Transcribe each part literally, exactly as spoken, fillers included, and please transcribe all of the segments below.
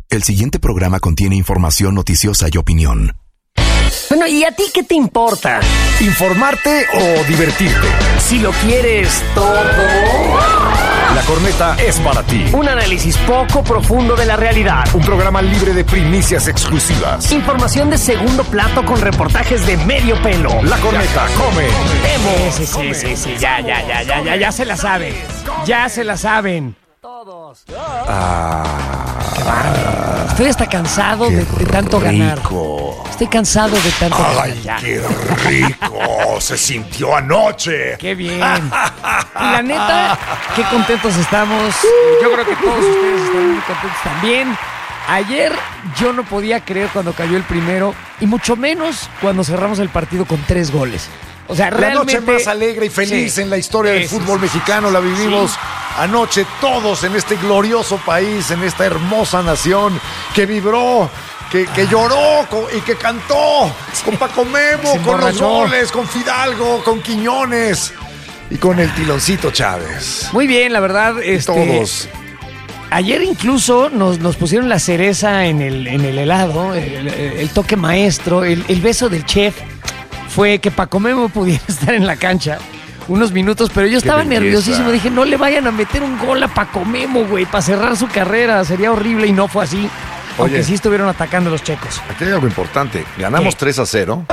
El siguiente programa contiene información noticiosa y opinión. Bueno, ¿y a ti qué te importa? ¿Informarte o divertirte? Si lo quieres todo. La Corneta es para ti. Un análisis poco profundo de la realidad. Un programa libre de primicias exclusivas. Información de segundo plato con reportajes de medio pelo. La Corneta come. Sí, sí, sí, sí, ya, ya, ya, ya, ya, ya se la saben. Ya se la saben. Todos. Ah, Qué bárbaro. Estoy hasta cansado de, de tanto rico. ganar. Estoy cansado de tanto Ay, ganar. Ya. qué rico se sintió anoche. Qué bien. Y la neta, qué contentos estamos. Yo creo que todos ustedes están muy contentos también. Ayer yo no podía creer cuando cayó el primero, y mucho menos cuando cerramos el partido con tres goles. O sea, La realmente... noche más alegre y feliz Sí. en la historia del Sí, fútbol sí, sí, mexicano sí, la sí. vivimos Sí. anoche todos en este glorioso país, en esta hermosa nación que vibró, que, que lloró co- y que cantó con Paco Memo, Se con los emborrachó. goles, con Fidalgo, con Quiñones y con el Tiloncito Chávez. Muy bien, la verdad. Este, Todos. Ayer incluso nos, nos pusieron la cereza en el, en el helado, el, el toque maestro, el, el beso del chef. Fue que Paco Memo pudiera estar en la cancha unos minutos, pero yo estaba belleza. nerviosísimo. Dije, no le vayan a meter un gol a Paco Memo, güey, para cerrar su carrera. Sería horrible, y no fue así. Aunque Oye. sí estuvieron atacando los checos. Aquí hay algo importante. Ganamos ¿Qué? tres a cero.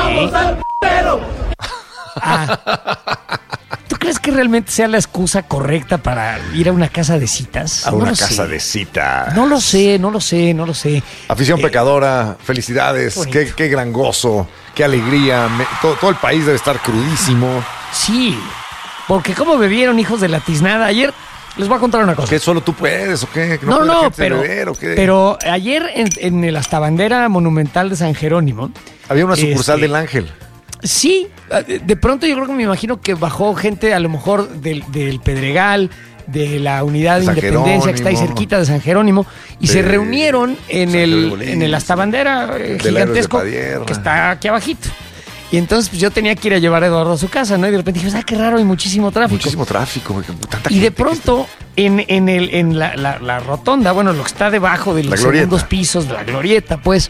Ah. ¿Tú crees que realmente sea la excusa correcta para ir a una casa de citas? A No una lo casa sé. de cita. No lo sé, no lo sé, no lo sé. Afición Eh, pecadora, felicidades, bonito. qué, qué gran gozo, qué alegría. Me- todo, todo el país debe estar crudísimo. Sí, porque como bebieron, hijos de la tiznada. Ayer les voy a contar una cosa. ¿Qué solo tú puedes o qué? ¿Que No, puede la no, gente pero, beber, o qué? pero ayer en, en el hasta bandera monumental de San Jerónimo. Había una sucursal este, del Ángel. Sí, de pronto yo creo que me imagino que bajó gente a lo mejor del, del Pedregal, de la unidad de De San Independencia que está ahí Jerónimo. cerquita de San Jerónimo, y De se reunieron en San el, Jerónimo en el hasta bandera eh, Del Héroes de gigantesco Padierna. que está aquí abajito. Y entonces pues yo tenía que ir a llevar a Eduardo a su casa, ¿no? Y de repente dije, ah, qué raro, hay muchísimo tráfico. Muchísimo tráfico. güey, tanta Y de gente que pronto, en, en, el, en la, la- la rotonda, bueno, lo que está debajo de La los glorieta. segundos pisos de la glorieta, pues,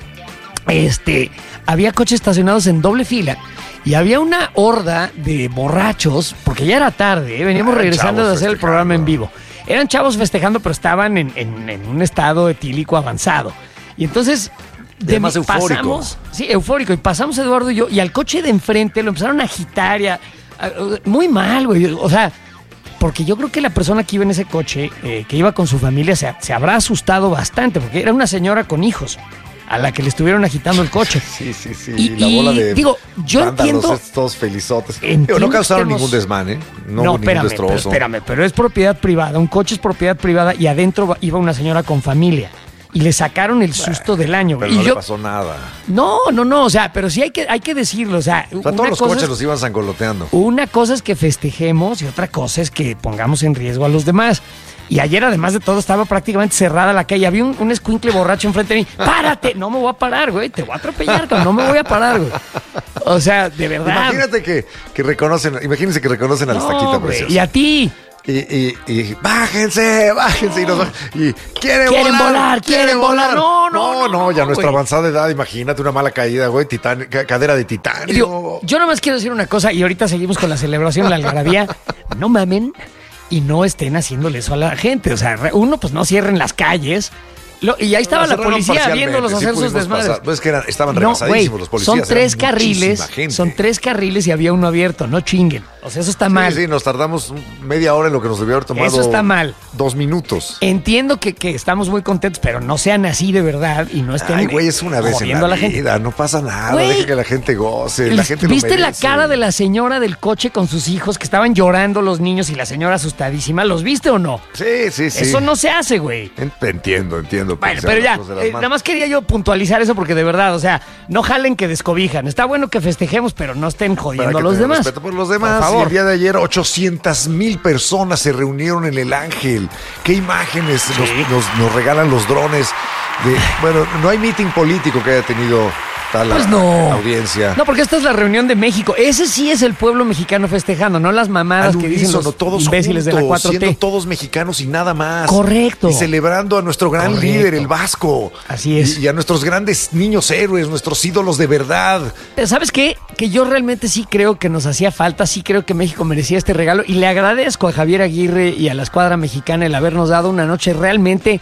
este, había coches estacionados en doble fila y había una horda de borrachos, porque ya era tarde, ¿eh? Veníamos Eran regresando chavos de hacer el festejando. programa en vivo. Eran chavos festejando, pero estaban en, en- en un estado etílico avanzado. Y entonces... Y además eufórico. pasamos, sí, eufórico, y pasamos Eduardo y yo, y al coche de enfrente lo empezaron a agitar, y a- a- muy mal, güey, o sea, porque yo creo que la persona que iba en ese coche, eh, que iba con su familia, se, se habrá asustado bastante, porque era una señora con hijos a la que le estuvieron agitando el coche. Sí, sí, sí. Y- la bola y, de digo, yo vándalos, entiendo- estos todos felizotes. Entiendo Digo, no que causaron estemos- ningún desmán, ¿eh? No, No, hubo ningún espérame, pero, destrozo. espérame, pero es propiedad privada, un coche es propiedad privada y adentro va- iba una señora con familia. Y le sacaron el susto del año. Pero y no yo, le pasó nada. No, no, no, o sea, pero sí hay que, hay que decirlo, o sea, O sea, una todos los cosa coches es- los iban sangoloteando. Una cosa es que festejemos y otra cosa es que pongamos en riesgo a los demás. Y ayer, además de todo, estaba prácticamente cerrada la calle. Había un, un escuincle borracho enfrente de mí. ¡Párate! No me voy a parar, güey. Te voy a atropellar, cabrón. No me voy a parar, güey. O sea, de verdad. Imagínate que, que reconocen, imagínense que reconocen al No, estaquita güey, preciosa. y a ti. Y, y, y bájense, bájense. Y, nos, y quieren, Quieren volar, volar, quieren volar. No, no, no, ya no, nuestra güey. avanzada edad, imagínate una mala caída, güey, titán, ca- cadera de titanio. Digo, yo nada más quiero decir una cosa y ahorita seguimos con la celebración, la algarabía. No mamen y no estén haciéndole eso a la gente. O sea, re- uno, pues no cierren las calles. Lo- y ahí estaba No, la cerraron policía parcialmente, viéndolos sí hacer sus pudimos desmadres. pasar. Pues es que eran- estaban No, rebasadísimos güey, los policías. son tres eran carriles, muchísima gente. son tres carriles y había uno abierto, no chinguen. O sea, eso está mal. Sí, sí, nos tardamos media hora en lo que nos debió haber tomado. Eso está mal. Dos minutos. Entiendo que, que estamos muy contentos, pero no sean así de verdad y no estén Ay, güey, es una vez en jodiendo la a la gente. vida, no pasa nada, Güey, deja que la gente goce, la gente lo ¿Viste la merece. cara de la señora del coche con sus hijos que estaban llorando los niños y la señora asustadísima? ¿Los viste o no? Sí, sí, sí. Eso no se hace, güey. En- Entiendo, entiendo. Bueno, porque pero sean ya, las cosas de las eh, manos. nada más quería yo puntualizar eso porque de verdad, o sea, no jalen que descobijan. Está bueno que festejemos, pero no estén Para jodiendo que a los tengan demás. respeto por los demás. Por Y favor. el día de ayer, ochocientas mil personas se reunieron en el Ángel. ¿Qué imágenes nos, nos- nos regalan los drones? De, bueno, no hay meeting político que haya tenido está la, Pues no. la audiencia. No, porque esta es la reunión de México. Ese sí es el pueblo mexicano festejando, no las mamadas Al que dicen unísono, los todos imbéciles juntos, de la cuatro T. siendo todos mexicanos y nada más. Correcto. Y celebrando a nuestro gran Correcto. líder, el Vasco. Así es. Y, y a nuestros grandes niños héroes, nuestros ídolos de verdad. Pero ¿sabes qué? Que yo realmente sí creo que nos hacía falta, sí creo que México merecía este regalo y le agradezco a Javier Aguirre y a la escuadra mexicana el habernos dado una noche realmente,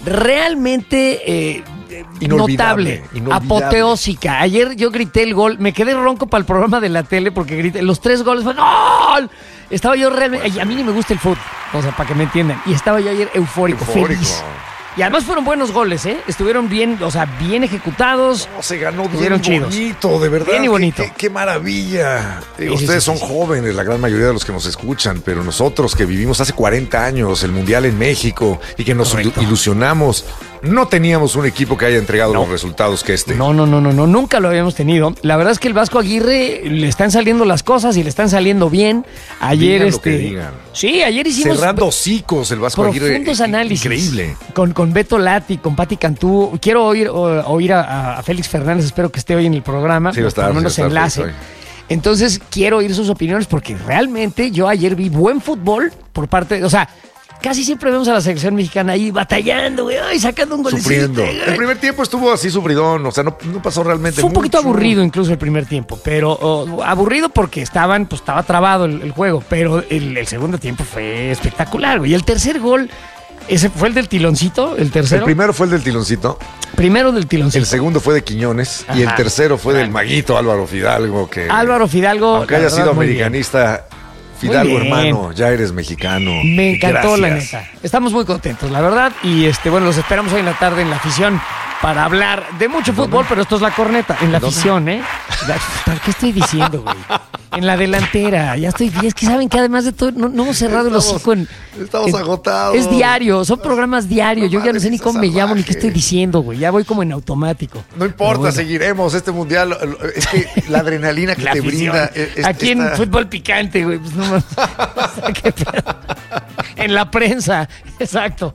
realmente eh, Inolvidable, notable, inolvidable. apoteósica. Ayer yo grité el gol, me quedé ronco para el programa de la tele porque grité los tres goles, fue ¡gol! Estaba yo realmente, y a mí ni me gusta el fútbol, o sea, para que me entiendan, y estaba yo ayer eufórico, Eufórico. feliz. Y además fueron buenos goles, ¿eh? Estuvieron bien, o sea, bien ejecutados. No, se ganó bien Estuvieron chidos. bonito, de verdad. Bien y Qué- bonito. Qué, qué maravilla. Digo, Sí, sí, ustedes sí, son sí. jóvenes, la gran mayoría de los que nos escuchan, pero nosotros que vivimos hace cuarenta años el Mundial en México y que nos Correcto. ilusionamos, no teníamos un equipo que haya entregado los resultados que este. No, no, no, no, no, nunca lo habíamos tenido. La verdad es que el Vasco Aguirre le están saliendo las cosas y le están saliendo bien. Ayer, Digan lo este. que digan. Sí, ayer hicimos Cerrando hocicos el Vasco Aguirre. profundos eh, análisis. Increíble. Con, con Beto Lati, con Pati Cantú. Quiero oír, o- oír a, a Félix Fernández, espero que esté hoy en el programa. Sí, va a estar, por lo menos sí va a estar, enlace. sí, sí. Entonces, quiero oír sus opiniones porque realmente yo ayer vi buen fútbol por parte, o sea, casi siempre vemos a la selección mexicana ahí batallando, güey, ay, sacando un golecito. Sufriendo. güey. El primer tiempo estuvo así sufridón, o sea, no, no pasó realmente Fue un poquito mucho. aburrido incluso el primer tiempo, pero oh, aburrido porque estaban, pues estaba trabado el, el juego, pero el, el segundo tiempo fue espectacular, güey. Y el tercer gol, ese fue el del tiloncito, el tercero. El primero fue el del tiloncito, Primero del tiloncito. el segundo fue de Quiñones y el Ajá. tercero fue del maguito Álvaro Fidalgo, que Álvaro Fidalgo. aunque la haya verdad, sido muy bien. americanista, Fidalgo, Muy bien. hermano, ya eres mexicano. Me encantó, la Gracias. neta. Estamos muy contentos, la verdad. Y este, bueno, los esperamos hoy en la tarde en la afición para hablar de mucho fútbol, pero esto es la corneta. En la ¿Dónde? afición, ¿eh? La- ¿Para qué estoy diciendo, güey? En la delantera. Ya estoy. Es que saben que además de todo, no, no hemos cerrado el Estamos- hocico en. estamos en- agotados. Es diario, son programas diarios. Yo ya no sé ni Madre, cómo me llamo ni qué salvaje. estoy diciendo, güey. Ya voy como en automático. No importa, Pero bueno. seguiremos este mundial. Es que la adrenalina que La te afición. brinda. es- es- Aquí en esta- fútbol picante, güey. Pues no mames. O sea, qué pedo. En la prensa, exacto.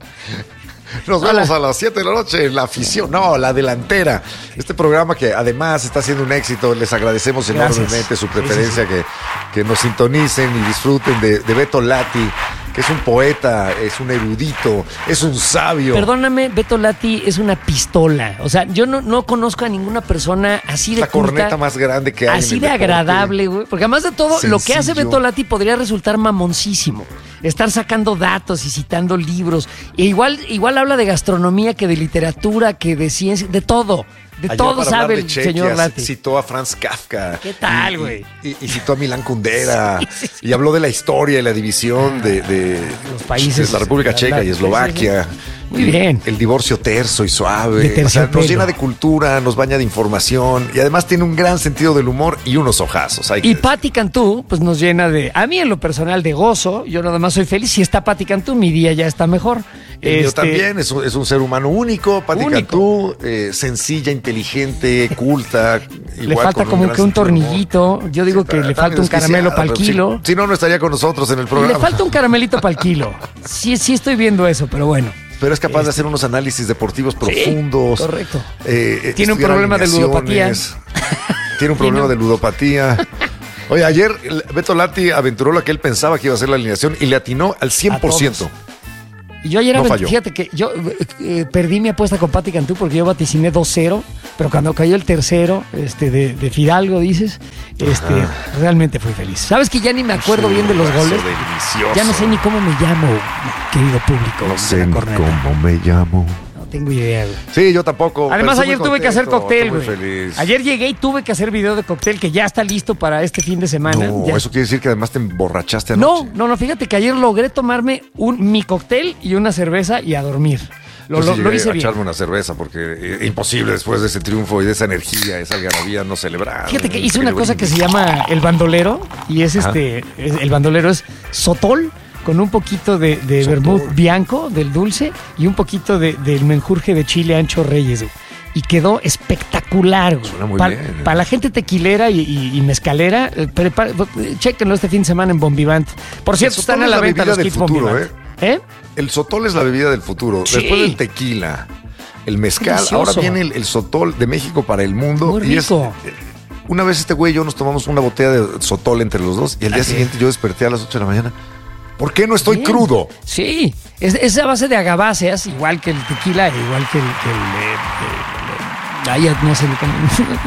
Nos vemos a las siete de la noche en la afición. No, la delantera. Este programa que además está siendo un éxito. Les agradecemos Gracias. enormemente su Sí, preferencia, Que, que nos sintonicen y disfruten de, de Beto Lati, que es un poeta, es un erudito, es un sabio. Perdóname, Beto Lati es una pistola. O sea, yo no, no conozco a ninguna persona así de la corneta culta, más grande que hay. así en de el deporte. agradable, güey. Porque además de todo, lo que hace Sencillo. Beto Lati podría resultar mamoncísimo. Estar sacando datos y citando libros. E igual, igual habla de gastronomía, que de literatura, que de ciencia, de todo. De Ayer, todo para sabe hablar de el Chequia, señor Lati. citó a Franz Kafka. ¿Qué tal, Y- güey? Y, y- y citó a Milán Kundera. Sí, sí, sí. Y habló de la historia y la división de, de Los países. de la República Checa y Sí, Eslovaquia. sí, sí. Muy bien. El divorcio terso y De suave. O sea, terciopelo. nos llena de cultura, nos baña de información y además tiene un gran sentido del humor y unos ojazos. hay que Y decir. Patti Cantú, pues nos llena de, a mí en lo personal, de gozo. Yo nada más soy feliz. Si está Patti Cantú, mi día ya está mejor. El mío Este, también es un, es un ser humano único, Pati Único. Cantú, eh, sencilla, inteligente, culta. Le igual falta con como gran que un sentido del humor. tornillito. Yo digo Sí, que pero le falta también un caramelo desquiciada, para el pero kilo. Si, si no, no estaría con nosotros en el Le programa. falta un caramelito para el kilo. Sí, sí estoy viendo eso, pero bueno. Pero es capaz de hacer unos análisis deportivos profundos. correcto. eh, Tiene un estudiar problema de alineaciones. Tiene un problema de ludopatía. Oye, ayer el- Beto Lati aventuró lo que él pensaba que iba a ser la alineación y le atinó al cien por ciento. Y yo ayer, No avent- falló. fíjate que yo eh, eh, perdí mi apuesta con Patti Cantú porque yo vaticiné dos cero, pero cuando cayó el tercero, este, de, de Fidalgo, dices, este, realmente fui feliz. ¿Sabes que ya ni me acuerdo bien de los Abrazo goles? delicioso. Ya no sé ni cómo me llamo, querido público. No de sé la ni corneta. cómo me llamo. No tengo idea, güey. Sí, yo tampoco. Además, pero estoy ayer muy tuve que hacer contento, cóctel, estoy güey. muy feliz. Ayer llegué y tuve que hacer video de cóctel que ya está listo para este fin de semana. No, Ya- eso quiere decir que además te emborrachaste no, anoche. no, no, fíjate que ayer logré tomarme un, mi cóctel y una cerveza y a dormir. Lo, Yo sí lo- lo llegué hice a bien. echarme una cerveza porque eh, imposible después de ese triunfo y de esa energía, esa algarabía, no celebrar. Fíjate que hice Que una le cosa que se brindis. llama el bandolero y es Ajá. este, es- el bandolero es sotol con un poquito de, de Sotol. vermut bianco, del dulce, y un poquito de, del menjurje de chile ancho Reyes, güey. Y quedó espectacular, güey. Suena muy Para bien. la gente tequilera y, y- y mezcalera, eh, prepara- eh, chéquenlo este fin de semana en Bombivant. Por cierto, El sotol están a es la la venta bebida los del kits futuro, Bombivant. ¿Eh? El sotol es la bebida del futuro. Sí. Después del tequila, el mezcal, Delicioso. ahora viene el, el sotol de México para el mundo. Muy y es, rico. una vez este güey y yo nos tomamos una botella de sotol entre los dos y al día Así siguiente yo desperté a las ocho de la mañana. ¿Por qué no estoy Bien. crudo? Sí, es, es a base de agaváceas, igual que el tequila, igual que el... Que el, eh, eh, ay, ya no sé ni cómo...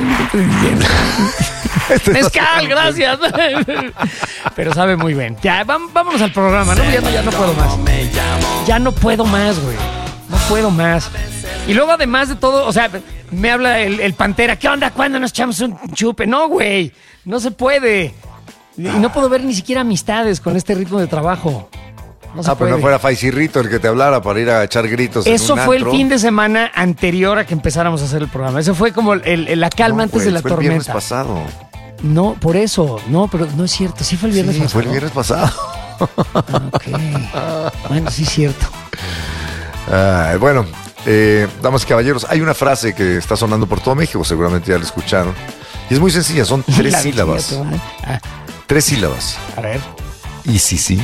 Este Mezcal, gracias. Pero sabe muy bien. Ya, vam- vámonos al programa, ¿no? Ya no, ya no puedo más. Ya no puedo más, güey. No puedo más. Y luego, además de todo, o sea, me habla el, el Pantera. ¿Qué onda? ¿Cuándo nos echamos un chupe? No, güey. No se puede. Y no puedo ver ni siquiera amistades con este ritmo de trabajo. No se Ah, pero puede. no fuera Faisirrito el que te hablara para ir a echar gritos. Eso en un fue el antro. fin de semana anterior a que empezáramos a hacer el programa. Eso fue como el- el- la calma No, antes güey, de la fue el viernes tormenta. pasado. No, por eso. No, pero no es cierto. Sí fue el viernes Sí, pasado. fue el viernes pasado. Ah, ok. Bueno, sí es cierto. Ah, bueno, eh, damas y caballeros, hay una frase que está sonando por todo México, seguramente ya la escucharon. Y es muy sencilla, son tres La sílabas. decía, te va. Ah, Tres sílabas. a ver. Y sí, sí.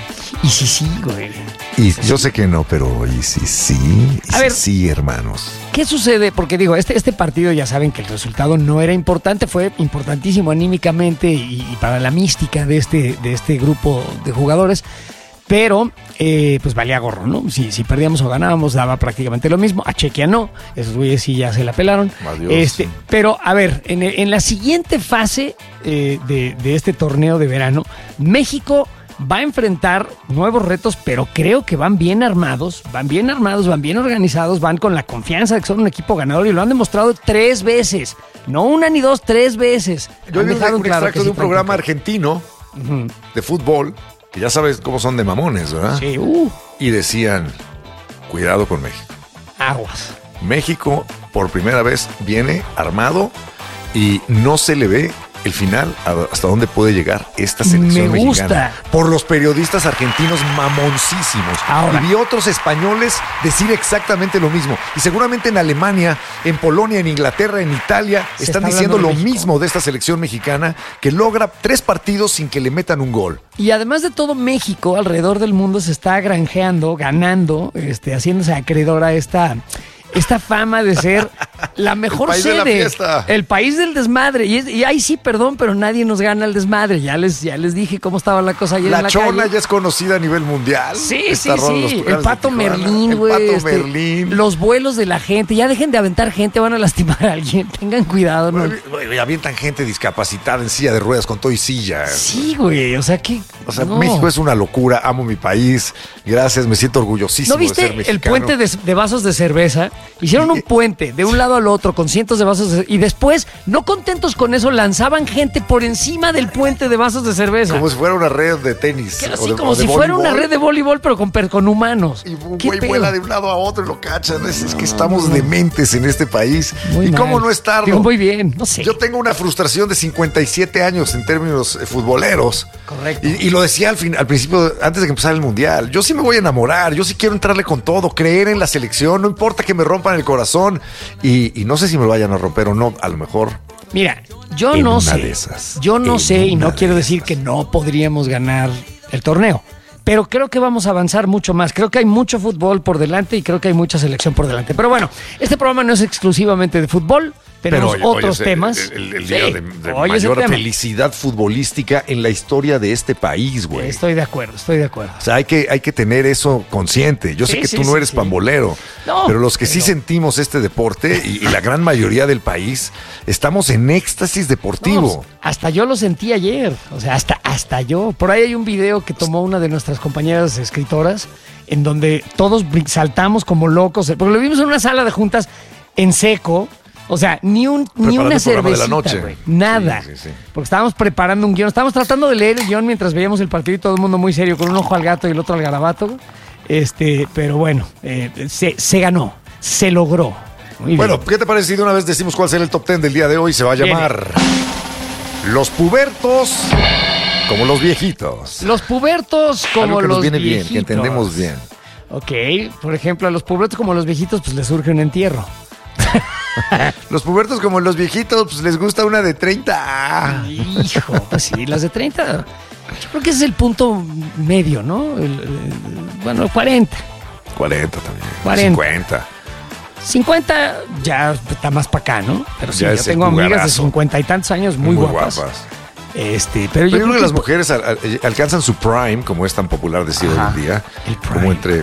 Y sí, sí, güey. Y yo sé que no, pero y sí, sí. Y A sí, ver. sí, hermanos. ¿Qué sucede? Porque digo, este, este partido ya saben que el resultado no era importante, fue importantísimo anímicamente y, y para la mística de este, de este grupo de jugadores, pero eh, pues valía gorro, ¿no? Si, si perdíamos o ganábamos daba prácticamente lo mismo. A Chequia no, esos güeyes sí ya se la pelaron. Adiós. Este, pero a ver, en, el- en la siguiente fase eh, de, de este torneo de verano, México va a enfrentar nuevos retos, pero creo que van bien armados, van bien armados, van bien organizados, van con la confianza de que son un equipo ganador y lo han demostrado tres veces. No una ni dos, tres veces. Yo Han vi un, dejado un claro extracto que de un sí programa traen argentino Ujú. de fútbol, que ya sabes cómo son de mamones, ¿verdad? Sí, uh, Y decían, cuidado con México. aguas. México por primera vez viene armado y no se le ve el final a- hasta dónde puede llegar esta selección Me gusta. mexicana. Por los periodistas argentinos mamoncísimos. Ahora. Y vi otros españoles decir exactamente lo mismo. Y seguramente en Alemania, en Polonia, en Inglaterra, en Italia, Se están está diciendo hablando lo de México. mismo de esta selección mexicana que logra tres partidos sin que le metan un gol. Y además de todo, México alrededor del mundo se está granjeando, ganando, este, haciéndose acreedor a esta, esta fama de ser la mejor país de sede. la fiesta. El país del desmadre. Y, es- y ahí sí, perdón, pero nadie nos gana el desmadre. Ya les, ya les dije cómo estaba la cosa ayer en La la Chona calle. ya es conocida a nivel mundial. Sí, sí, Esta rola de los sí. Tucanes El de Pato Tijuana. Merlín, güey. El Pato este, Merlín. Los vuelos de la gente. Ya dejen de aventar gente, van a lastimar a alguien. Tengan cuidado, ¿no? Güey, güey, avientan gente discapacitada en silla de ruedas con todo y silla. Sí, güey. O sea, que. O sea, no. México es una locura. Amo mi país. Gracias, me siento orgullosísimo ¿No de ser viste mexicano. el puente de, de vasos de cerveza? Hicieron un puente de un lado al otro con cientos de vasos de, y después, no contentos con eso, lanzaban gente por encima del puente de vasos de cerveza. Como si fuera una red de tenis. Que o así de- como o de si fuera una voleibol. red de voleibol, pero con, per- con humanos. Y un ¿Qué güey pedo? vuela de un lado a otro y lo cachan. Es, es que estamos dementes en este país. Muy ¿Y mal. cómo no estarlo? Digo, muy bien, no sé. Yo tengo una frustración de cincuenta y siete años en términos eh, futboleros. Correcto. Y, y lo decía al, fin, al principio, antes de que empezara el Mundial. Yo sí me voy a enamorar. Yo sí quiero entrarle con todo, creer en la selección. No importa que me rompan el corazón. Y, y no sé si me lo vayan a romper o no. A lo mejor. Mira, yo En no una sé. de esas. Yo no En sé y una no de quiero decir que no podríamos ganar el torneo. Pero creo que vamos a avanzar mucho más. Creo que hay mucho fútbol por delante y creo que hay mucha selección por delante. Pero bueno, este programa no es exclusivamente de fútbol. Tenemos Pero hoy- otros hoy es temas. El, el- el Sí, día de, de hoy es el mayor tema. felicidad futbolística en la historia de este país, güey. Estoy de acuerdo, estoy de acuerdo. O sea, hay que, hay que tener eso consciente. Yo sé Sí, que sí, tú no sí, eres sí. pambolero, No, pero los que sí pero- sentimos este deporte y, y la gran mayoría del país, estamos en éxtasis deportivo. No, hasta yo lo sentí ayer, o sea, hasta, hasta yo. Por ahí hay un video que tomó una de nuestras compañeras escritoras en donde todos brin- saltamos como locos, porque lo vimos en una sala de juntas en seco. O sea, ni, un, ni Preparando una el programa de la cervecita, noche. güey. Nada. Sí, sí, sí. Porque estábamos preparando un guión. Estábamos tratando de leer el guión mientras veíamos el partido y todo el mundo muy serio, con un ojo al gato y el otro al garabato. Este, pero bueno, eh, se, se ganó, se logró. Muy Bueno, bien. ¿qué te parece si de una vez decimos cuál será el top ten del día de hoy? Se va a Viene. llamar Los pubertos como los viejitos. Los pubertos como Algo que los nos viene viejitos. bien, que entendemos bien. Ok, por ejemplo, a los pubertos como los viejitos, pues les surge un entierro. Los pubertos como los viejitos, pues les gusta una de treinta. Hijo, pues sí, las de treinta. Yo creo que ese es el punto medio, ¿no? El- el- bueno, cuarenta. cuarenta también. cuarenta. cincuenta. cincuenta ya está más para acá, ¿no? Pero sí, Ya yo es el tengo amigas de jugarazo. cincuenta y tantos años muy, Muy guapas. guapas. Este, pero, Pero yo yo creo que que las es- mujeres al- al- alcanzan su prime, como es tan popular decir Ajá, hoy en día, el prime. como entre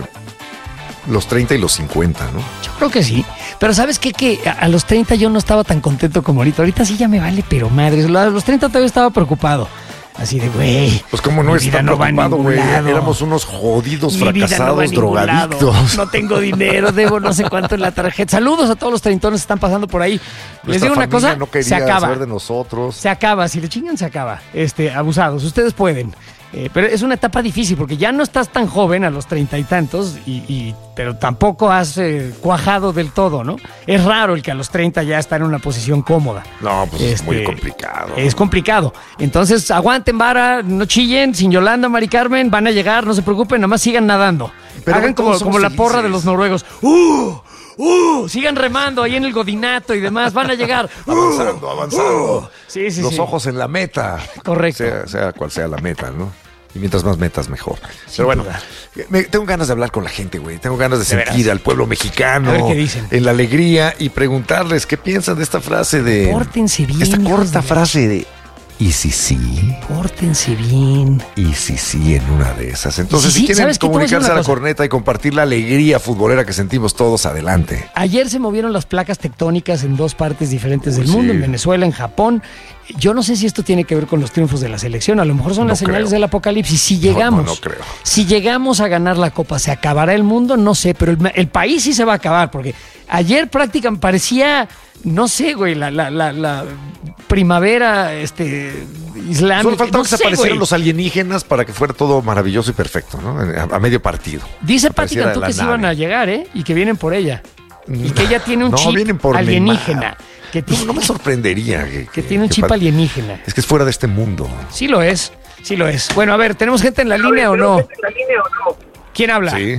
los treinta y los cincuenta, ¿no? Yo creo que sí. Pero ¿sabes qué? Que a, a los treinta yo no estaba tan contento como ahorita. Ahorita sí ya me vale, pero madres. A los treinta todavía estaba preocupado. Así de, güey. Pues como no mi vida está no va a preocupado, ningún güey. lado. Éramos unos jodidos, Mi vida no va a fracasados, ningún lado. drogadictos. No tengo dinero, debo no sé cuánto en la tarjeta. Saludos a todos los treintones que están pasando por ahí. Les Nuestra digo una familia cosa, no quería se acaba. saber de nosotros. Se acaba, si le chingan se acaba. Este, abusados, ustedes pueden. Eh, pero es una etapa difícil porque ya no estás tan joven a los treinta y tantos, y, y- pero tampoco has eh, cuajado del todo, ¿no? Es raro el que a los treinta ya está en una posición cómoda. No, pues es Este, muy complicado. Es complicado. Entonces, aguanten vara, no chillen, sin Yolanda, Mari Carmen, van a llegar, no se preocupen, nada más sigan nadando. Pero Hagan todos como, somos como la porra felices. de los noruegos. ¡Uh! ¡Uh! Sigan remando ahí en el godinato y demás, van a llegar. ¡Uh! Avanzando, avanzando. ¡Uh! Sí, sí, Los sí. ojos en la meta. Correcto. Sea, sea cual sea la meta, ¿no? Y mientras más metas, mejor. Pero bueno, duda. me- tengo ganas de hablar con la gente, güey. Tengo ganas de, De sentir veras. al pueblo mexicano A ver qué dicen. en la alegría y preguntarles qué piensan de esta frase de... Pórtense bien, Esta hijos corta de la- frase de... ¿Y si sí? Pórtense bien. ¿Y si sí en una de esas? Entonces, sí, si quieren ¿sabes qué? Te voy a decir comunicarse a una la cosa. corneta y compartir la alegría futbolera que sentimos todos, adelante. Ayer se movieron las placas tectónicas en dos partes diferentes del Uy, mundo, sí. en Venezuela, en Japón. Yo no sé si esto tiene que ver con los triunfos de la selección, a lo mejor son No las señales creo. del apocalipsis. Si No, llegamos, no, no creo. si llegamos a ganar la Copa, ¿se acabará el mundo? No sé, pero el, el país sí se va a acabar, porque ayer prácticamente parecía, no sé, güey, la, la, la, la primavera este, islámica. Solo faltaba no que se sé, aparecieran güey. los alienígenas para que fuera todo maravilloso y perfecto, ¿no? A, a medio partido. Dice Pati Apareciera Cantú la que sí nave. iban a llegar, ¿eh? Y que vienen por ella. Y que ella tiene un No, chip vienen por alienígena. Neymar. Que, ti- No, no me sorprendería. Que, que tiene un chip pa- alienígena. Es que es fuera de este mundo. Sí lo es, sí lo es. Bueno, a ver, ¿tenemos gente en la línea o no? ¿Quién habla? Sí.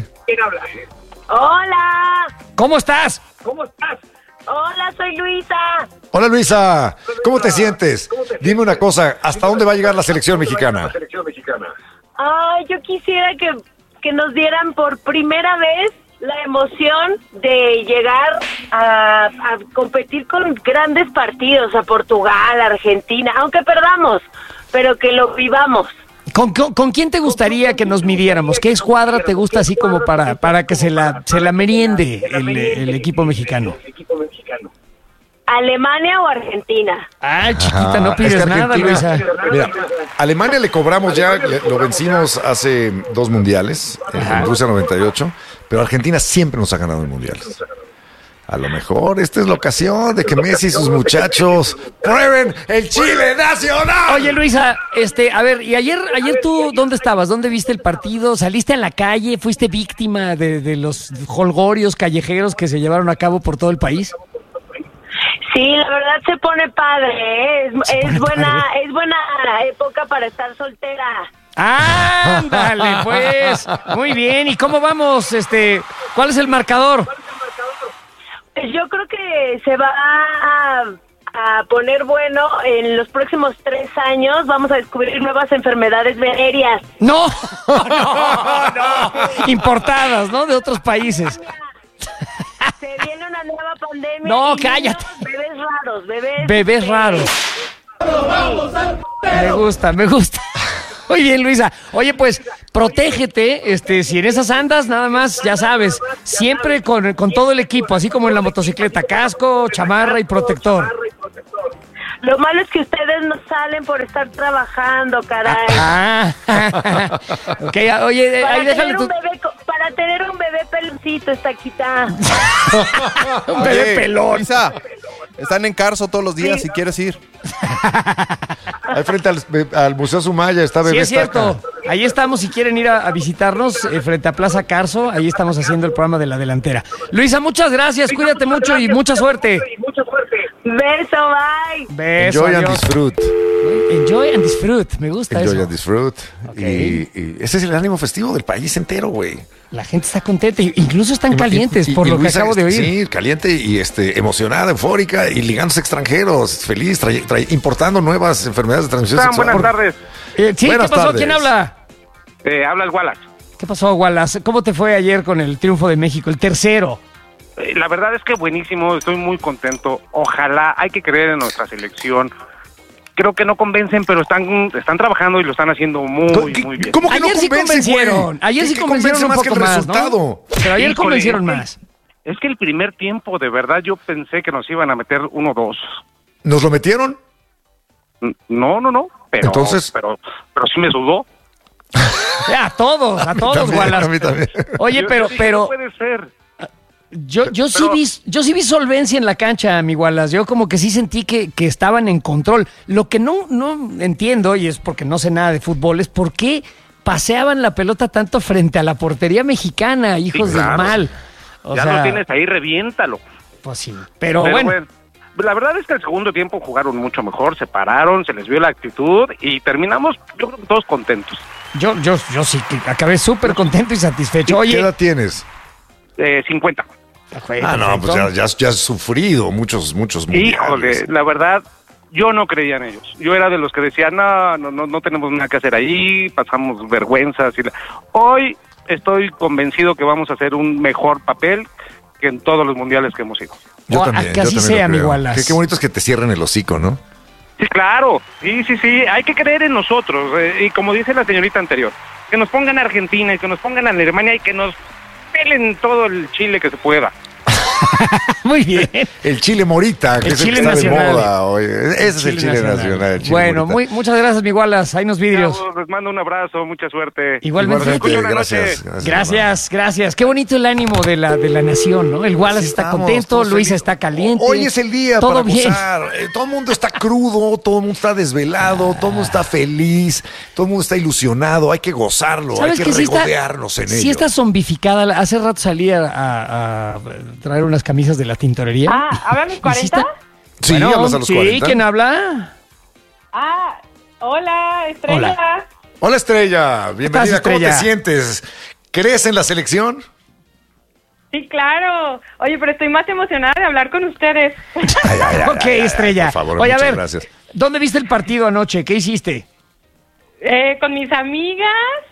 Hola, ¿Cómo estás? hola, soy Luisa. Hola Luisa, ¿cómo te sientes? Dime una cosa, ¿hasta dónde va a llegar la selección mexicana? Ay, yo quisiera que, que nos dieran por primera vez la emoción de llegar a, a competir con grandes partidos, a Portugal, a Argentina, aunque perdamos, pero que lo vivamos. ¿Con, con, con quién te gustaría que nos midiéramos? ¿Qué escuadra te gusta así como para, para que se la, se la meriende el, el equipo mexicano? ¿Alemania o Argentina? Ah, chiquita, Ajá, no es pides que nada, Argentina- Luisa. Mira, Alemania le cobramos ya, le- lo vencimos hace dos mundiales, en, en Rusia noventa y ocho, pero Argentina siempre nos ha ganado en mundiales. A lo mejor esta es la ocasión de que Messi y sus muchachos prueben el Chile nacional. Oye, Luisa, este, a ver, y ayer, ayer tú, ¿dónde estabas? ¿Dónde viste el partido? ¿Saliste a la calle? ¿Fuiste víctima de, de los holgorios callejeros que se llevaron a cabo por todo el país? Sí, la verdad se pone padre, ¿eh? es, Se es pone buena, padre. es buena época para estar soltera. ¡Ándale, pues! Muy bien, ¿y cómo vamos? Este, ¿cuál es el marcador? Pues yo creo que se va a, a poner bueno en los próximos tres años. Vamos a descubrir nuevas enfermedades venéreas. No, no, no, importadas, ¿no? De otros países. Se viene una nueva pandemia. No, y cállate. Bebés raros, bebés. Bebés raros. Me gusta, me gusta. Muy bien, Luisa. Oye, pues, protégete, este, si en esas andas, nada más, ya sabes, siempre con, con todo el equipo, así como en la motocicleta, casco, chamarra y protector. Lo malo es que ustedes no salen por estar trabajando, caray. Ah, ok, oye, para, ahí déjale tener tu... un bebé, co- para tener un bebé peloncito, está quita. Un bebé Oye, pelón. Luisa, están en Carso todos los días Sí. si quieres ir. Ahí frente al, al Museo Sumaya está Sí, Bebé es cierto. Estaca. Ahí estamos, si quieren ir a, a visitarnos, eh, frente a Plaza Carso, ahí estamos haciendo el programa de la delantera. Luisa, muchas gracias, cuídate mucho y mucha suerte. Beso, bye. Beso, Enjoy and adiós. disfrute. Enjoy and disfrute, me gusta Enjoy eso. and disfrute. Ok. Y, y ese es el ánimo festivo del país entero, güey. La gente está contenta, y incluso están calientes, Y- y- por y lo que Luisa, acabo de oír. Sí, caliente y este, emocionada, eufórica y ligándose extranjeros, feliz, trae- trae- importando nuevas enfermedades de transmisión ¿Cómo están? sexual. Buenas tardes. Eh, sí, Buenas ¿qué pasó? tardes. ¿Quién habla? Eh, habla el Wallace. ¿Qué pasó, Wallace? ¿Cómo te fue ayer con el triunfo de México, el tercero? Eh, La verdad es que buenísimo, estoy muy contento. Ojalá, hay que creer en nuestra selección. Creo que no convencen, pero están están trabajando y lo están haciendo muy, ¿Qué- muy bien. ¿Cómo que Ayer no sí convencen, convencieron, güey? ayer ¿Qué- sí qué convencieron un convence más que poco el más, ¿no? resultado? Pero ayer Híjole, convencieron es que- más. Es que el primer tiempo, de verdad, yo pensé que nos iban a meter uno o dos. ¿Nos lo metieron? N- No, no, no. Pero, Entonces- pero, pero sí me sudó. A todos, a todos, También, Wallace. a mí también. Oye, Yo- pero, yo dije, pero no puede ser. yo, yo sí pero- vi, yo sí vi solvencia en la cancha, mi Wallace. Yo como que sí sentí que, que estaban en control. Lo que no, no entiendo, y es porque no sé nada de fútbol, es por qué paseaban la pelota tanto frente a la portería mexicana, hijos claro. del mal. O Ya sea, lo tienes ahí, reviéntalo. pues sí. Pero, Pero bueno, bueno, la verdad es que el segundo tiempo jugaron mucho mejor, se pararon, se les vio la actitud y terminamos, yo creo que todos contentos. yo, yo, yo sí que acabé súper contento y satisfecho. ¿Qué Oye, edad tienes? Eh, cincuenta. Ah, no, pues ya, ya, ya has sufrido muchos, muchos mundiales. Híjole, la verdad, yo no creía en ellos. Yo era de los que decían, no, no, no, no tenemos nada que hacer ahí, pasamos vergüenzas. Y la... Hoy estoy convencido que vamos a hacer un mejor papel que en todos los mundiales que hemos ido. Yo O- también, que yo así también lo sea, mi creo. Wallace. Qué, qué bonito es que te cierren el hocico, ¿no? Sí, claro, sí, sí, sí, hay que creer en nosotros. eh, y como dice la señorita anterior, que nos pongan a Argentina y que nos pongan a Alemania y que nos pelen todo el Chile que se pueda. muy bien. El chile morita, que El es el chile que está de nacional. moda hoy. Ese es el chile nacional. el chile Bueno, morita. muy, muchas gracias, mi Wallace. Ahí nos vidrios. Chavos, les mando un abrazo, mucha suerte. Igualmente. Igualmente, Buena gracias. noche. Gracias, Gracias, gracias. Qué bonito el ánimo de la, de la nación, ¿no? El Wallace Sí, está estamos, contento, todos Luisa felices. está caliente. Hoy es el día Todo para bien. gozar. Eh, Todo el mundo está crudo, todo el mundo está desvelado, todo el mundo está feliz, todo el mundo está ilusionado. Hay que gozarlo, hay ¿Sabes que que sí está, regodearnos en sí ello. está zombificada? Hace rato salí a, a- a traer unas camisas de la tintorería. Ah, ¿hablan los Y sí cuarenta? está- Sí, Bueno, hablas a los sí, cuarenta. ¿quién habla? Ah, hola, Estrella. Hola. Hola, Estrella. Bienvenida. ¿Cómo Estrella? te sientes? ¿Crees en la selección? Sí, claro. Oye, pero estoy más emocionada de hablar con ustedes. Ay, ay, ay, ok, ay, ay, Estrella. Por favor, Oye, a muchas ver, gracias. ¿dónde viste el partido anoche? ¿Qué hiciste? Eh, con mis amigas,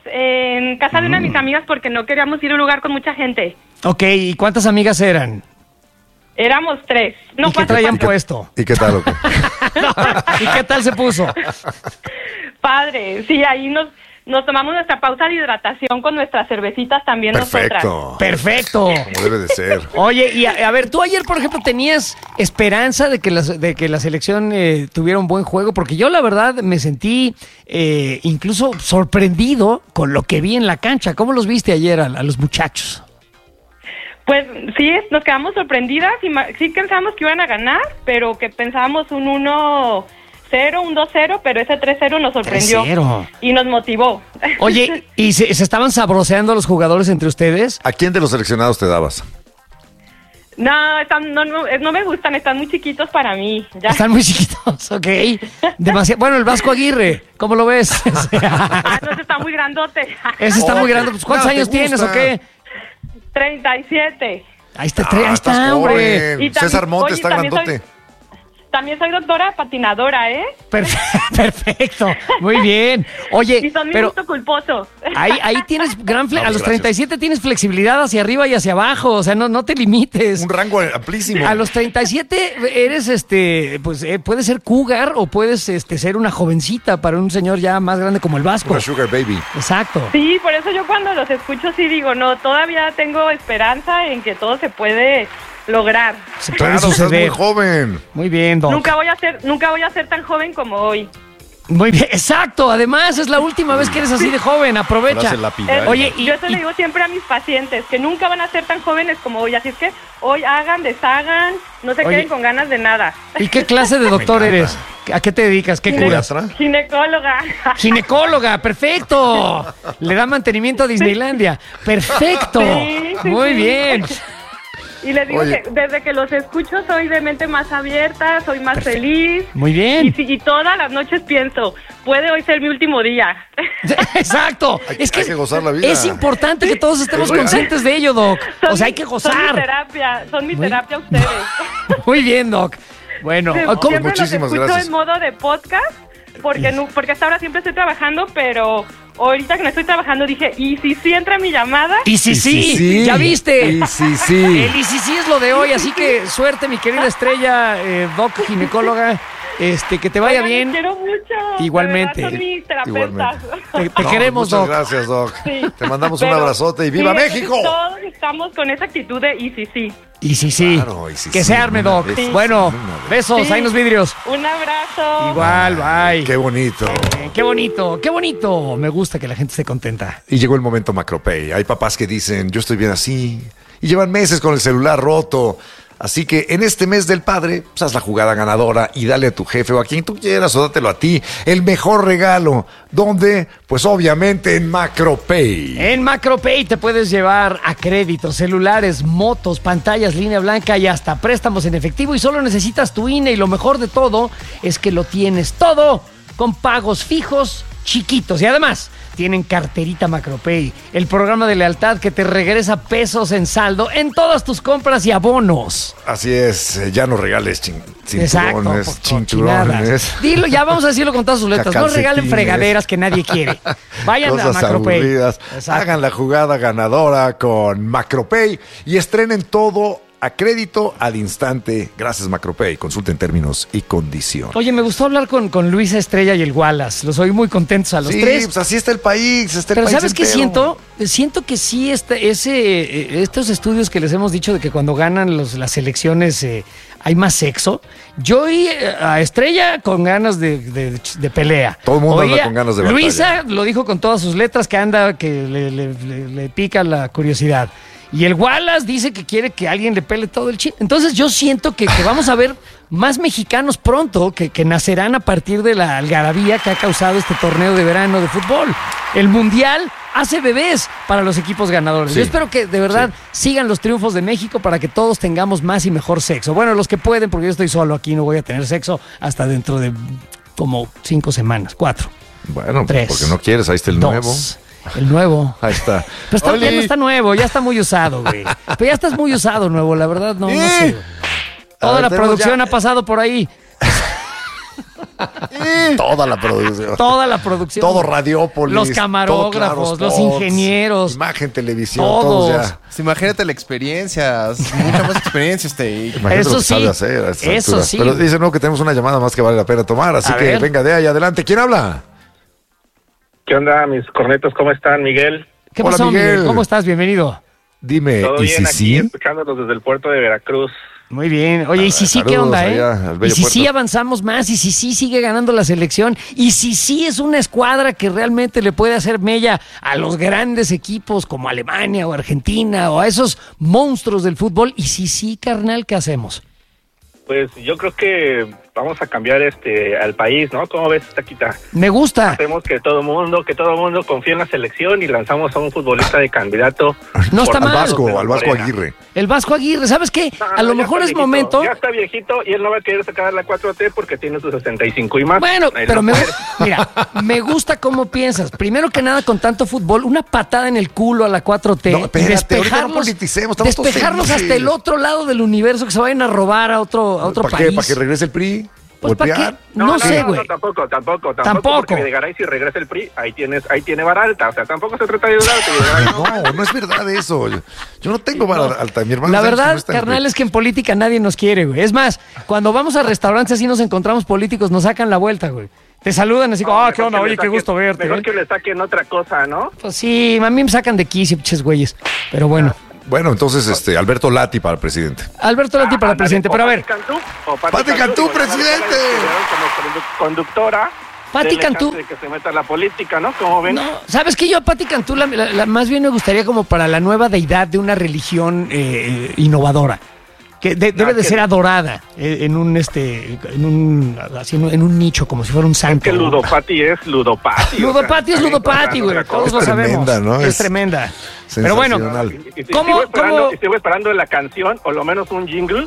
en casa de una de mis amigas, porque no queríamos ir a un lugar con mucha gente. Ok, ¿y cuántas amigas eran? Éramos tres. No, ¿Y qué cuatro, traían cuatro. puesto? ¿Y qué tal? o qué? ¿Y qué tal se puso? Padre, sí, ahí nos, nos tomamos nuestra pausa de hidratación con nuestras cervecitas también nosotras. Perfecto. Perfecto. Como debe de ser. Oye, y a, a ver, tú ayer, por ejemplo, ¿tenías esperanza de que la, de que la selección eh, tuviera un buen juego? Porque yo, la verdad, me sentí eh, incluso sorprendido con lo que vi en la cancha. ¿Cómo los viste ayer a, a los muchachos? Pues sí, es- nos quedamos sorprendidas y ma- sí pensábamos que iban a ganar, pero que pensábamos un uno cero, un dos cero, pero ese tres cero nos sorprendió tres cero. y nos motivó. Oye, ¿y se, se estaban sabroseando los jugadores entre ustedes? ¿A quién de los seleccionados te dabas? No, están, no, no, es- no me gustan, están muy chiquitos para mí. Ya. Están muy chiquitos, ok. Demasiado. Bueno, el Vasco Aguirre, ¿cómo lo ves? Ah, no, ese está muy grandote. Ese está muy grande. Pues, ¿cuántos Nada, ¿te años tienes gusta? o qué? treinta y siete. Ahí está, Ah, ahí estás está, hombre. joven. Y también- César Montes oye, está también soy- grandote. También soy doctora patinadora, ¿eh? Perfe- Perfecto, muy bien. Oye, Y son mi pero gusto culposo. ahí, ahí tienes gran fle- No, a los gracias. treinta y siete tienes flexibilidad hacia arriba y hacia abajo, o sea, no, no te limites. Un rango amplísimo. A los treinta y siete eres, este, pues, eh, puedes ser cougar o puedes, este, ser una jovencita para un señor ya más grande como el Vasco. Una sugar baby. Exacto. Sí, por eso yo cuando los escucho sí digo, no, todavía tengo esperanza en que todo se puede lograr. Se puede Claro, estás suceder. muy joven. Muy bien, Doc. Nunca voy a ser, nunca voy a ser tan joven como hoy. Muy bien, exacto. Además, es la última vez que eres así de joven. Aprovecha. Frase lapidaria. Eh, Oye, y- yo eso y- le digo siempre a mis pacientes, que nunca van a ser tan jóvenes como hoy. Así es que hoy hagan, deshagan, no se Oye. queden con ganas de nada. ¿Y qué clase de doctor eres? ¿A qué te dedicas? ¿Qué curas? ¿Pediatra? Ginecóloga. Ginecóloga, perfecto. Le da mantenimiento a Disneylandia. Perfecto. Sí, sí, Muy sí. bien. Y les digo Oye. que desde que los escucho soy de mente más abierta, soy más feliz. Muy Y, bien. si- y todas las noches pienso, puede hoy ser mi último día. Exacto. Hay- Es que, hay que gozar la vida. es importante que todos estemos Es real. conscientes de ello, Doc. Son O sea, mi- hay que Son mi gozar. terapia, son mi Muy- terapia ustedes. Muy bien, Doc. Bueno, Sí, ¿cómo? siempre los Muchísimas escucho gracias. en modo de podcast, porque, no, porque hasta ahora siempre estoy trabajando, pero ahorita que no estoy trabajando dije, ¿y si sí entra mi llamada? Y si Y sí, si sí. ya viste. Y si sí. El y si sí es lo de hoy, así que suerte, mi querida Estrella, eh, Doc, ginecóloga. Este, que te vaya Oigan, bien. los quiero mucho. Igualmente. De verdad, son mis terapeutas. Te, te No, queremos, muchas Doc. gracias, Doc. Sí. Te mandamos un Pero abrazote y ¡viva sí, México! Todos estamos con esa actitud de y si sí. Y si sí, Claro, y si que sí, se arme, una Doc. vez, sí. Bueno, Una vez. besos, Sí. ahí los vidrios. Un abrazo. Igual, bye. Qué bonito. Eh, qué bonito, qué bonito. Me gusta que la gente esté contenta. Y llegó el momento Macropay. Hay papás que dicen, yo estoy bien así. Y llevan meses con el celular roto. Así que en este mes del padre, pues haz la jugada ganadora y dale a tu jefe o a quien tú quieras o dátelo a ti. El mejor regalo. ¿Dónde? Pues obviamente en Macropay. En Macropay te puedes llevar a crédito, celulares, motos, pantallas, línea blanca y hasta préstamos en efectivo y solo necesitas tu I N E y lo mejor de todo es que lo tienes todo con pagos fijos chiquitos y además tienen carterita Macropay, el programa de lealtad que te regresa pesos en saldo en todas tus compras y abonos. Así es, eh, ya no regales chin- Exacto, cinturones, por cinturones. cochinadas. Dilo, ya vamos a decirlo con todas sus letras. No regalen Calcetines. fregaderas que nadie quiere. Vayan Cosas a Macropay. aburridas. Exacto. Hagan la jugada ganadora con Macropay y estrenen todo a crédito al instante. Gracias, Macropay. Consulten términos y condiciones. Oye, me gustó hablar con, con Luisa Estrella y el Wallace. Los oí muy contentos a los sí, tres. pues así está el país. Está el Pero país ¿sabes qué entero. siento? Siento que sí, este, ese, eh, estos estudios que les hemos dicho de que cuando ganan los, las elecciones eh, hay más sexo. Yo oí eh, a Estrella con ganas de, de- de pelea. Todo el mundo anda Oía- con ganas de batalla. Luisa lo dijo con todas sus letras que anda, que le, le- le- le pica la curiosidad. Y el Wallace dice que quiere que alguien le pele todo el chin. Entonces yo siento que, que vamos a ver más mexicanos pronto que, que nacerán a partir de la algarabía que ha causado este torneo de verano de fútbol. El Mundial hace bebés para los equipos ganadores. Sí. Yo espero que de verdad sigan los triunfos de México para que todos tengamos más y mejor sexo. Bueno, los que pueden, porque yo estoy solo aquí, no voy a tener sexo hasta dentro de como cinco semanas, cuatro, Bueno, tres, porque no quieres, ahí está el dos. nuevo. El nuevo. Ahí está. Pero está, Oli. ya no está nuevo, ya está muy usado, güey. Pero ya estás muy usado, nuevo, la verdad, no, no ¡Eh! sé. Toda A ver, la tenemos producción ya- ha pasado por ahí. Toda la producción. Toda la producción. Todo Radiópolis. Los todo camarógrafos, Claro los Sports, ingenieros. Imagen, televisión, Todos. todos ya. Pues imagínate la experiencia, mucha más experiencia este. Imagínate Eso lo que sí, sabe hacer a estas eso alturas. sí. Pero dice no que tenemos una llamada más que vale la pena tomar, así A que ver. venga de ahí adelante. ¿Quién habla? ¿Qué onda, mis cornetos? ¿Cómo están, Miguel? ¿Qué Hola, pasó, Miguel? Miguel. ¿Cómo estás? Bienvenido. Dime, Todo ¿y bien si aquí, sí? escuchándolos desde el puerto de Veracruz. Muy bien. Oye, y si sí, ¿qué saludos onda, eh? allá al Y bello si sí puerto. avanzamos más, y si sí sigue ganando la selección, y si sí es una escuadra que realmente le puede hacer mella a los grandes equipos como Alemania o Argentina o a esos monstruos del fútbol, y si sí, carnal, ¿qué hacemos? Pues yo creo que vamos a cambiar este al país, ¿no? ¿Cómo ves, Taquita? Me gusta. Hacemos que todo mundo, que todo mundo confíe en la selección y lanzamos a un futbolista de candidato. No está por Al mal. todos de Vasco, la al Vasco Morena. Aguirre. El Vasco Aguirre, ¿sabes qué? No, A lo no, ya mejor está es viejito, momento. Ya está viejito y él no va a querer sacar la cuatro T porque tiene sus sesenta y cinco y más. Bueno, Él pero no me, quiere. mira, me gusta cómo piensas. Primero que nada, con tanto fútbol, una patada en el culo a la cuatro T. No, y espérate, ahorita no despejarlos, politicemos, estamos todos despejarlos felices. hasta el otro lado del universo, que se vayan a robar a otro, a otro ¿Para país. qué? ¿Para que regrese el P R I? Pues, ¿O el ¿para P R I? qué? No, sé, güey. No, tampoco, tampoco, tampoco. Tampoco. Porque Videgaray, si regresa el P R I, ahí tienes, ahí tiene vara alta. O sea, tampoco se trata de ayudar. No, no es verdad eso. Yo, yo no tengo vara alta. Mi hermano La sabe que no verdad, está en el P R I. carnal, es que en política nadie nos quiere, güey. Es más, cuando vamos a restaurantes así nos encontramos políticos, nos sacan la vuelta, güey. Te saludan así como, ah, qué onda, oye, qué gusto verte. Mejor ¿eh? que le saquen otra cosa, ¿no? Pues sí, a mí me sacan de quicio, pinches güeyes. Pero bueno. Bueno, entonces, este, Alberto Lati para presidente. Alberto Lati para Ándale, presidente, o pero a ver. Pati Cantú, o Pati Pati Cantú, porque presidente. Como condu- conductora. Pati denle Cantú. chance de que se meta a la política, ¿no? ¿Cómo ven? No, ¿sabes qué? Yo a Pati Cantú la- la- la- más bien me gustaría como para la nueva deidad de una religión eh, innovadora. Que de- debe Ah, de que- ser adorada eh, en un este en un así, en un- en un nicho como si fuera un santo. Que Ludopati es Ludopati. Ludopati es o sea, Ludopati, güey. otra cosa. Todos lo Es sabemos. tremenda, ¿no? Es, Es tremenda. Pero bueno, sensacional. Y- y- y ¿Cómo- sigo esperando, cómo? y sigo esperando la canción, o lo menos un jingle,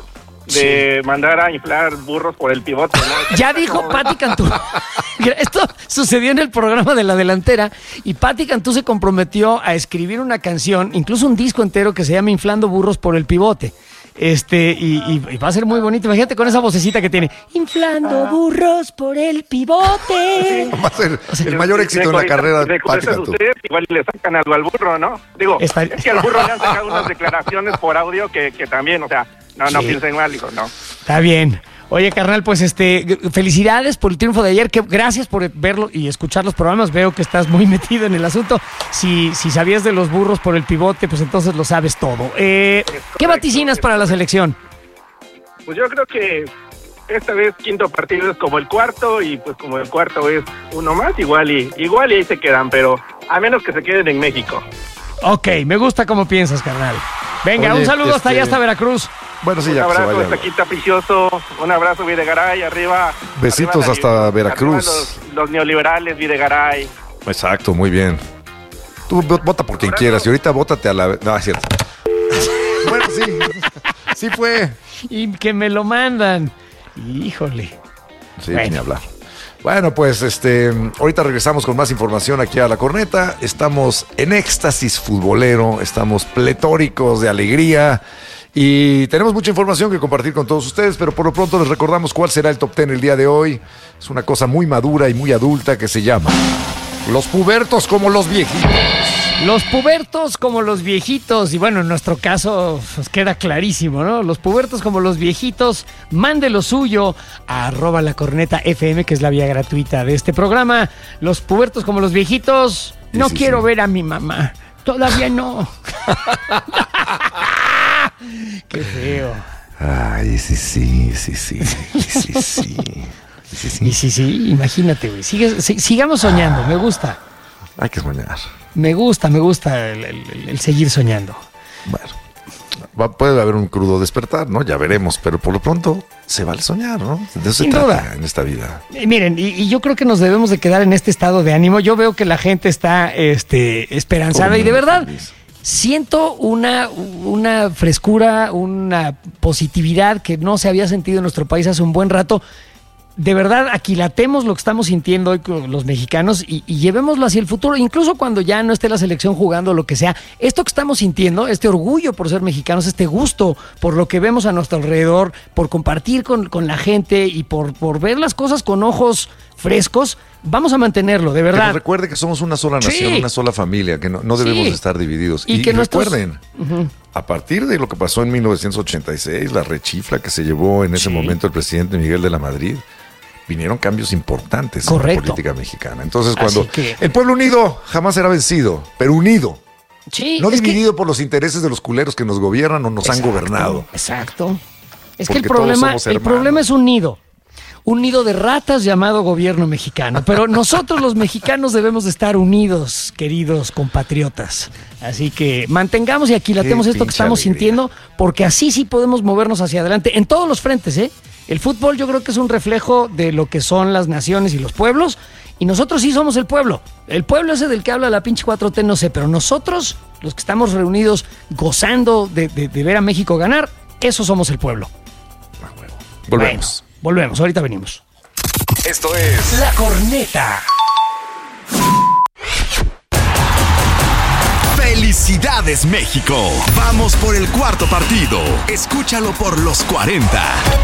de mandar a inflar burros por el pivote, ¿no? ya dijo Pati Cantú. Esto sucedió en el programa de La Delantera y Pati Cantú se comprometió a escribir una canción, incluso un disco entero que se llama Inflando burros por el pivote. Este, y, y, y va a ser muy bonito. Imagínate con esa vocecita que tiene. Inflando burros por el pivote. Va a ser O sea, el mayor éxito en la carrera de Pati Cantú. Ustedes igual le sacan algo al burro, ¿no? Digo, Está- es que al burro le han sacado unas declaraciones por audio que, que también, o sea, no, no Sí. piensen mal, hijo, no. Está bien. Oye, carnal, pues este, felicidades por el triunfo de ayer. Que, gracias por verlo y escuchar los programas. Veo que estás muy metido en el asunto. Si, si sabías de los burros por el pivote, pues entonces lo sabes todo. Eh, ¿Qué vaticinas para la selección? Pues yo creo que esta vez quinto partido es como el cuarto y pues como el cuarto es uno más, igual y igual y ahí se quedan, pero a menos que se queden en México. Ok, me gusta cómo piensas, carnal. Venga, Oye, un saludo hasta este- allá, hasta Veracruz. Bueno, sí, Un ya que se abrazo vaya. hasta Quinta Picioso, un abrazo Videgaray, arriba. Besitos arriba la- hasta arriba Veracruz. Los, los neoliberales, Videgaray. Exacto, muy bien. Tú vo- vota por quien quieras y ahorita vótate a la... No, es cierto. Bueno, sí. Sí fue. Y que me lo mandan. Híjole. Sí, Bueno. ni hablar. Bueno, pues este, ahorita regresamos con más información aquí a La Corneta. Estamos en éxtasis futbolero, estamos pletóricos de alegría y tenemos mucha información que compartir con todos ustedes, pero por lo pronto les recordamos cuál será el top ten el día de hoy. Es una cosa muy madura y muy adulta que se llama Los pubertos como los viejitos. Los pubertos como los viejitos, y bueno, en nuestro caso pues, queda clarísimo, ¿no? Los pubertos como los viejitos, mande lo suyo a arroba la corneta F M, que es la vía gratuita de este programa. Los pubertos como los viejitos, no Sí, sí, quiero sí. ver a mi mamá, todavía no. Qué feo. Ay, sí, sí, sí, sí, sí, sí, sí. Sí, sí. Y sí, sí, imagínate, güey. Sigue- si- sigamos soñando, me gusta. Hay que soñar. Me gusta, me gusta el, el- el seguir soñando. Bueno, va- puede haber un crudo despertar, ¿no? Ya veremos, pero por lo pronto se vale soñar, ¿no? De eso Sin se trata duda. en esta vida. Eh, miren, y, y yo creo que nos debemos de quedar en este estado de ánimo. Yo veo que la gente está este, esperanzada Todo y de mundo verdad feliz. siento una, una frescura, una positividad que no se había sentido en nuestro país hace un buen rato. De verdad, aquilatemos lo que estamos sintiendo hoy con los mexicanos y, y llevémoslo hacia el futuro, incluso cuando ya no esté la selección jugando, lo que sea. Esto que estamos sintiendo, este orgullo por ser mexicanos, este gusto por lo que vemos a nuestro alrededor, por compartir con, con la gente y por, por ver las cosas con ojos frescos, vamos a mantenerlo, de Que verdad. nos recuerde que somos una sola nación, Sí. una sola familia, que no, no debemos Sí. estar divididos. Y Y, que nuestros- recuerden, a partir de lo que pasó en mil novecientos ochenta y seis, la rechifla que se llevó en ese Sí. momento el presidente Miguel de la Madrid, vinieron cambios importantes Correcto. en la política mexicana. Entonces, cuando Así que- el pueblo unido jamás será vencido, pero unido, Sí, no es que- dividido por los intereses de los culeros que nos gobiernan o nos Exacto, han gobernado. Exacto. Es que Porque el todos problema, somos el hermanos. problema es un nido. Un nido de ratas llamado gobierno mexicano. Pero nosotros los mexicanos debemos de estar unidos, queridos compatriotas. Así que mantengamos y aquilatemos Qué esto que pinche estamos alegría. sintiendo, porque así sí podemos movernos hacia adelante en todos los frentes, ¿eh? El fútbol yo creo que es un reflejo de lo que son las naciones y los pueblos. Y nosotros sí somos el pueblo. El pueblo ese del que habla la pinche cuatro T, no sé. Pero nosotros, los que estamos reunidos gozando de, de- de ver a México ganar, esos somos el pueblo. Volvemos. Bueno, volvemos, ahorita venimos. Esto es La Corneta. Felicidades México. Vamos por el cuarto partido. Escúchalo por los cuarenta.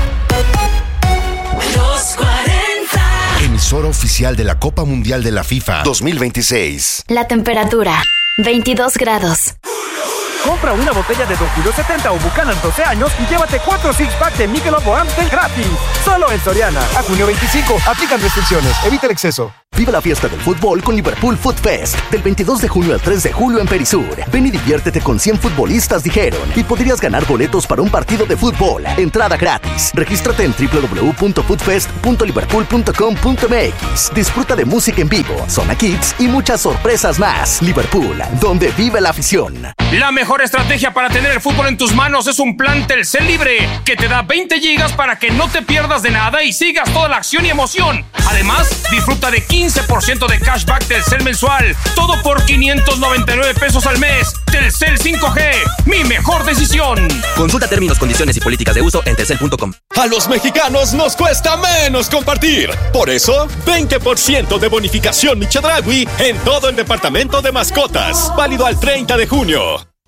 Los cuarenta. Emisora oficial de la Copa Mundial de la FIFA dos mil veintiséis. La temperatura, veintidós grados. Compra una botella de Don Julio setenta o Buchanan doce años y llévate cuatro six pack de Michelob o Amstel gratis. Solo en Soriana. A junio veinticinco. Aplican restricciones. Evita el exceso. Vive la fiesta del fútbol con Liverpool Food Fest. Del veintidós de junio al tres de julio en Perisur. Ven y diviértete con cien futbolistas, dijeron. Y podrías ganar boletos para un partido de fútbol. Entrada gratis. Regístrate en doble u doble u doble u punto foodfest punto liverpool punto com punto m x. Disfruta de música en vivo, zona kids y muchas sorpresas más. Liverpool, donde vive la afición. La mejor estrategia para tener el fútbol en tus manos es un plan Telcel Libre que te da veinte gigas para que no te pierdas de nada y sigas toda la acción y emoción. Además, disfruta de quince por ciento de cashback Telcel mensual. Todo por quinientos noventa y nueve pesos al mes. Telcel cinco G, mi mejor decisión. Consulta términos, condiciones y políticas de uso en telcel punto com. A los mexicanos nos cuesta menos compartir. Por eso, veinte por ciento de bonificación Michedragui en todo el departamento de mascotas. Válido al treinta de junio.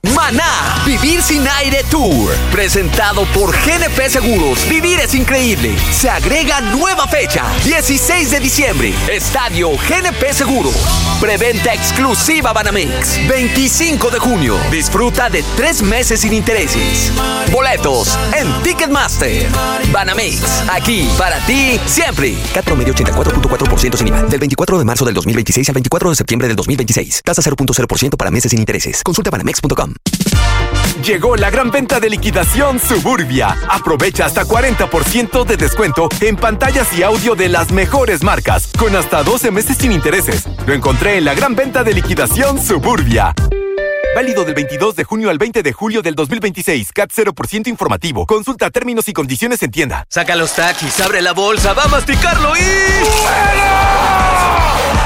Maná, Vivir sin Aire Tour, presentado por G N P Seguros. Vivir es increíble. Se agrega nueva fecha, dieciséis de diciembre, Estadio G N P Seguros. Preventa exclusiva Banamex, veinticinco de junio. Disfruta de tres meses sin intereses. Boletos en Ticketmaster. Banamex, aquí para ti siempre. C A T promedio ochenta y cuatro punto cuatro por ciento sin I V A. Del veinticuatro de marzo del dos mil veintiséis al veinticuatro de septiembre del dos mil veintiséis. Tasa cero punto cero por ciento para meses sin intereses. Consulta banamex punto com. Llegó la gran venta de liquidación Suburbia. Aprovecha hasta cuarenta por ciento de descuento en pantallas y audio de las mejores marcas, con hasta doce meses sin intereses. Lo encontré en la gran venta de liquidación Suburbia. Válido del veintidós de junio al veinte de julio del dos mil veintiséis. C A T cero por ciento informativo. Consulta términos y condiciones en tienda. Saca los taquis, abre la bolsa, va a masticarlo y...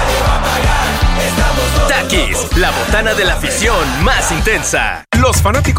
Takis, la botana de la afición más intensa. Los fanáticos